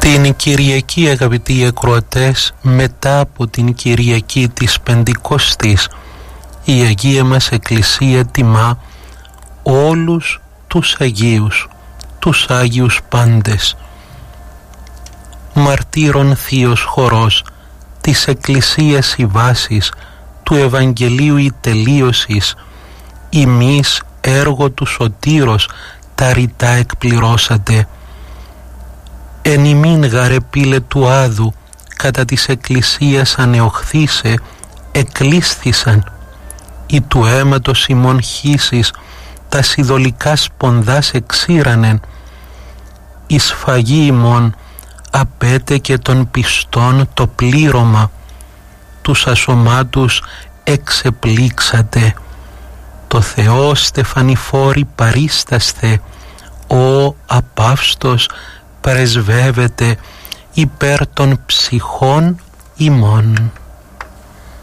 Την Κυριακή, αγαπητοί ακροατές, μετά από την Κυριακή της Πεντηκοστής, η Αγία μας Εκκλησία τιμά όλους τους Αγίους, τους Άγιους πάντες. Μαρτύρων θείος χορός της Εκκλησίας η βάσης, του Ευαγγελίου η τελείωσης, ημείς έργο του Σωτήρος τα ρητά εκπληρώσατε. Εν ημίν γαρε πύλε του Άδου, κατά της Εκκλησίας ανεοχθήσε, εκλείσθησαν, ή του αίματος ημών χύσεις, τα σιδωλικά σπονδάς εξήρανεν, η σφαγή ημών απέτε και των πιστών το πλήρωμα, τους ασωμάτους εξεπλήξατε, το Θεό στεφανιφόρη παρίστασθε, ο απαύστος πρεσβεύεται υπέρ των ψυχών ημών.